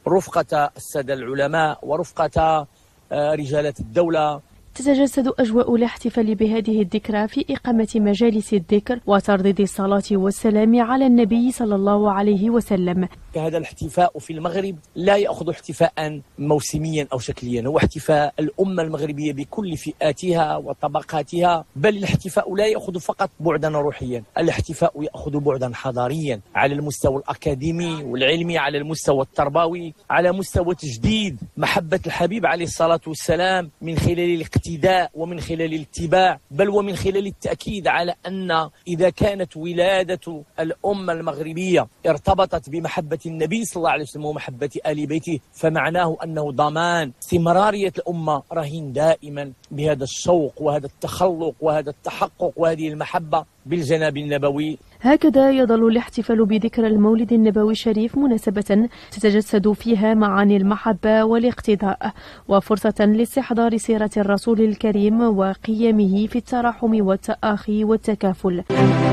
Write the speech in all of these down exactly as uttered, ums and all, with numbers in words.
رفقة السادة العلماء ورفقة رجالة الدولة. تتجسد أجواء الاحتفال بهذه الذكرى في إقامة مجالس الذكر وترديد الصلاة والسلام على النبي صلى الله عليه وسلم. هذا الاحتفاء في المغرب لا يأخذ احتفاء موسميا أو شكليا، هو احتفاء الأمة المغربية بكل فئاتها وطبقاتها، بل الاحتفاء لا يأخذ فقط بعدا روحيا، الاحتفاء يأخذ بعدا حضاريا على المستوى الأكاديمي والعلمي، على المستوى التربوي، على مستوى تجديد محبة الحبيب عليه الصلاة والسلام من خلال الاقتداء ومن خلال الاتباع، بل ومن خلال التأكيد على أن إذا كانت ولادة الأمة المغربية ارتبطت بمحبة النبي صلى الله عليه وسلم ومحبة آل بيته، فمعناه أنه ضمان استمرارية الأمة رهين دائما بهذا الشوق وهذا التخلق وهذا التحقق وهذه المحبة بالجناب النبوي. هكذا يظل الاحتفال بذكرى المولد النبوي الشريف مناسبة تتجسد فيها معاني المحبة والاقتداء، وفرصة لاستحضار سيرة الرسول الكريم وقيمه في التراحم والتآخي والتكافل.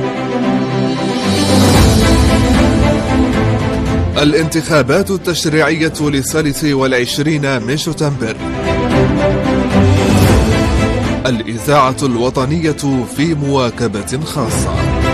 الانتخابات التشريعية للثالث والعشرين من شتنبر. الإذاعة الوطنية في مواكبة خاصة.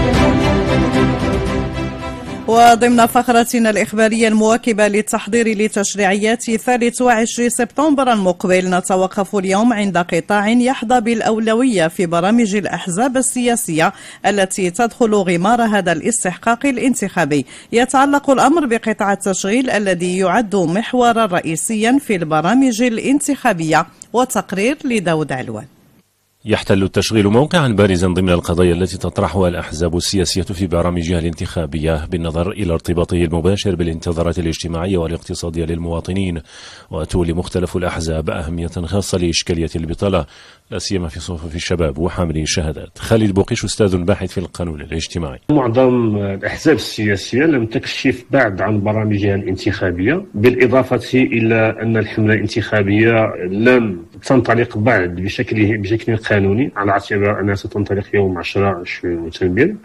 وضمن فقرتنا الإخبارية المواكبة للتحضير لتشريعيات ثالث وعشرين سبتمبر المقبل، نتوقف اليوم عند قطاع يحظى بالأولوية في برامج الأحزاب السياسية التي تدخل غمار هذا الاستحقاق الانتخابي. يتعلق الأمر بقطاع التشغيل الذي يعد محورا رئيسيا في البرامج الانتخابية. وتقرير لداود علوان. يحتل التشغيل موقعا بارزا ضمن القضايا التي تطرحها الأحزاب السياسية في برامجها الانتخابية بالنظر إلى ارتباطه المباشر بالانتظارات الاجتماعية والاقتصادية للمواطنين، وتولي مختلف الأحزاب أهمية خاصة لإشكالية البطالة لا سيما في صفوف الشباب وحاملي الشهادات. خالد بوقيش أستاذ باحث في القانون الاجتماعي. معظم الأحزاب السياسية لم تكشف بعد عن برامجها الانتخابية، بالإضافة إلى أن الحملة الانتخابية لم تنطلق بعد بشكل بشكل قانوني على اعتبار أنها ستنطلق يوم عشرة شتنبر،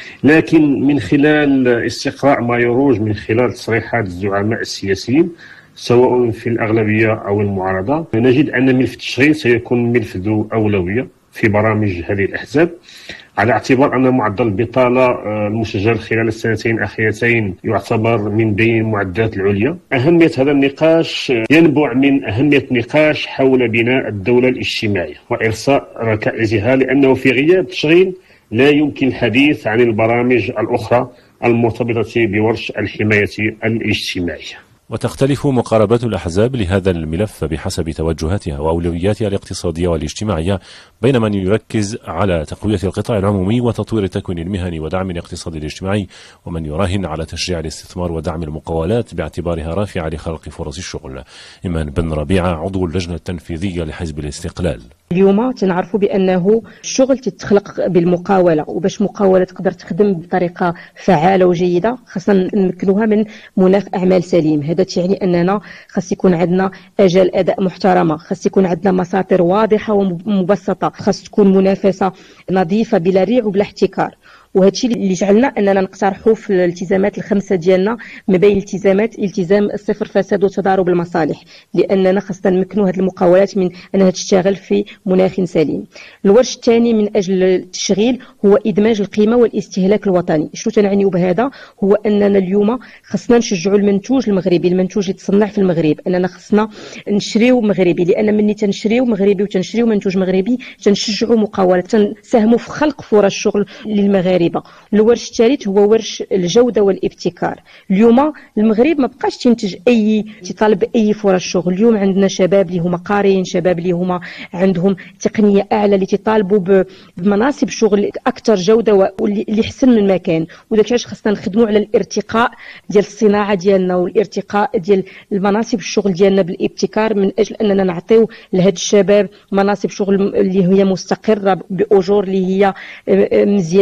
لكن من خلال استقراء ما يروج من خلال تصريحات الزعماء السياسيين سواء في الأغلبية أو المعارضة، نجد أن ملف التشغيل سيكون ملف ذو أولوية في برامج هذه الأحزاب، على اعتبار أن معدل البطالة المسجل خلال السنتين الأخيرتين يعتبر من بين المعدلات العليا. أهمية هذا النقاش ينبع من أهمية النقاش حول بناء الدولة الاجتماعية وإرساء ركائزها، لأنه في غياب التشغيل لا يمكن الحديث عن البرامج الأخرى المرتبطة بورش الحماية الاجتماعية. وتختلف مقاربات الأحزاب لهذا الملف بحسب توجهاتها وأولوياتها الاقتصادية والاجتماعية، بين من يركز على تقوية القطاع العمومي وتطوير التكوين المهني ودعم الاقتصاد الاجتماعي، ومن يراهن على تشجيع الاستثمار ودعم المقاولات باعتبارها رافعة لخلق فرص الشغل. إيمان بن ربيعة عضو اللجنة التنفيذية لحزب الاستقلال. اليوم تنعرفوا بأنه الشغل تتخلق بالمقاولة، وباش مقاولة تقدر تخدم بطريقة فعالة وجيدة خاصة نمكنوها من مناخ أعمال سليم. هذا تعني أننا خاص يكون عندنا أجال أداء محترمة، خاص يكون عندنا مساطر واضحة ومبسطة، خاص تكون منافسة نظيفة بلا ريع وبلا احتكار. وهذا الشيء اللي جعلنا اننا نقترحوا في الالتزامات الخمسه ديالنا، ما بين الالتزامات التزام صفر فساد وتضارب المصالح، لاننا خاصنا نمكنوا هذه المقاولات من انها تشتغل في مناخ سليم. الورش الثاني من اجل التشغيل هو ادماج القيمه والاستهلاك الوطني. شنو تنعنيو بهذا؟ هو اننا اليوم خاصنا نشجعوا المنتوج المغربي، المنتوج يتصنع في المغرب، اننا خاصنا نشريو مغربي، لان مني تنشريو مغربي وتنشريو منتوج مغربي تنشجعوا مقاولات، تنساهموا في خلق فرص شغل للمغاربه. الورش الثالث هو ورش الجودة والابتكار. اليوم المغرب ما بقاش تنتج أي تطالب أي فرص شغل. اليوم عندنا شباب اللي هما قارين، شباب اللي هما عندهم تقنية أعلى اللي تطالبوا بمناصب شغل أكثر جودة واللي حسن من مكان. وداك علاش خاصنا نخدموا على الارتقاء ديال الصناعة ديالنا والارتقاء ديال المناصب الشغل ديالنا بالابتكار، من أجل أننا نعطيو لهاد الشباب مناصب شغل اللي هي مستقرة بأجور اللي هي مزيانة.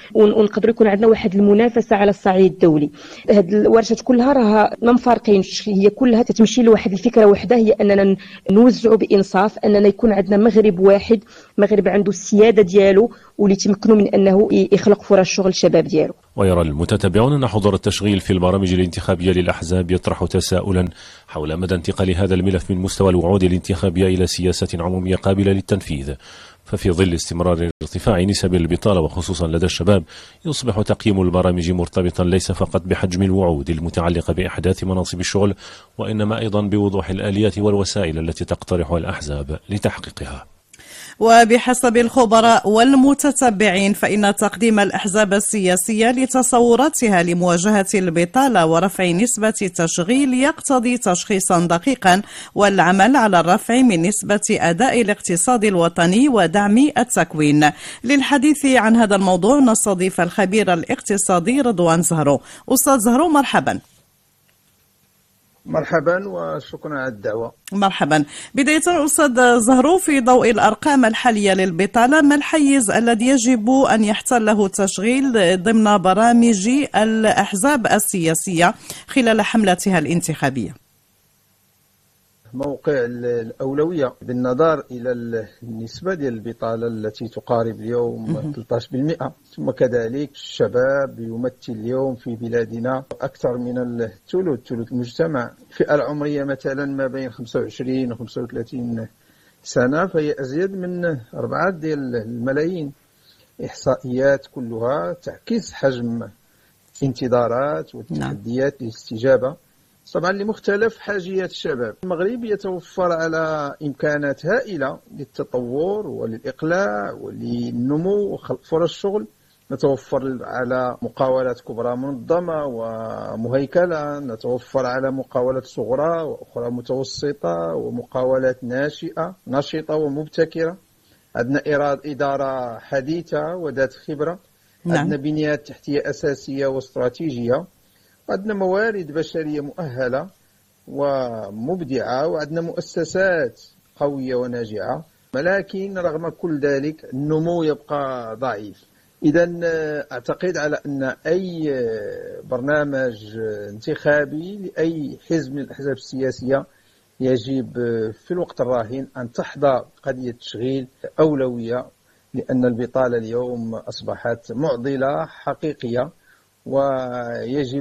ونقدر يكون عندنا واحد المنافسه على الصعيد الدولي. هاد الورشات كلها راها ما مفارقينش، هي كلها تتمشي لواحد الفكره واحده، هي اننا نوزعوا بانصاف، اننا يكون عندنا مغرب واحد، مغرب عنده السياده ديالو واللي تمكنوا من انه يخلق فرص شغل الشباب ديالو. ويرى المتتبعون أن حضور التشغيل في البرامج الانتخابية للأحزاب يطرح تساؤلا حول مدى انتقال هذا الملف من مستوى الوعود الانتخابية إلى سياسة عمومية قابلة للتنفيذ. ففي ظل استمرار ارتفاع نسب البطالة وخصوصا لدى الشباب، يصبح تقييم البرامج مرتبطا ليس فقط بحجم الوعود المتعلقة بإحداث مناصب الشغل، وإنما أيضا بوضوح الآليات والوسائل التي تقترحها الأحزاب لتحقيقها. وبحسب الخبراء والمتتبعين فإن تقديم الأحزاب السياسية لتصوراتها لمواجهة البطالة ورفع نسبة التشغيل يقتضي تشخيصا دقيقا والعمل على الرفع من نسبة أداء الاقتصاد الوطني ودعم التكوين. للحديث عن هذا الموضوع نستضيف الخبير الاقتصادي رضوان زهرو. أستاذ زهرو مرحبا. مرحبا وشكرا على الدعوة. مرحبا. بداية أستاذ زهرو، في ضوء الأرقام الحالية للبطالة، ما الحيز الذي يجب أن يحتله التشغيل ضمن برامج الأحزاب السياسية خلال حملتها الانتخابية؟ موقع الأولوية بالنظر إلى النسبة ديال البطالة التي تقارب اليوم ثلاثة عشر بالمئة، ثم كذلك الشباب يمثل اليوم في بلادنا أكثر من الثلث ثلث المجتمع. الفئة العمرية مثلا ما بين خمسة وعشرين و خمسة وثلاثين سنة، فهي أزيد من أربعة ديال الملايين. إحصائيات كلها تعكس حجم الانتظارات والتحديات للاستجابة طبعا لمختلف حاجيات الشباب. المغرب يتوفر على إمكانات هائلة للتطور وللإقلاع وللنمو وخلق فرص شغل. نتوفر على مقاولات كبرى منظمة ومهيكلة، نتوفر على مقاولات صغرى وأخرى متوسطة ومقاولات ناشئة نشطة ومبتكرة. عندنا إدارة حديثة وذات خبرة. نعم. عندنا بنيات تحتية أساسية واستراتيجية، وعندنا موارد بشرية مؤهلة ومبدعة، وعندنا مؤسسات قوية وناجعة، ولكن رغم كل ذلك النمو يبقى ضعيف. إذا أعتقد على أن أي برنامج انتخابي لأي حزب من الأحزاب السياسية يجب في الوقت الراهن أن تحظى قضية التشغيل أولوية، لأن البطالة اليوم أصبحت معضلة حقيقية ويجب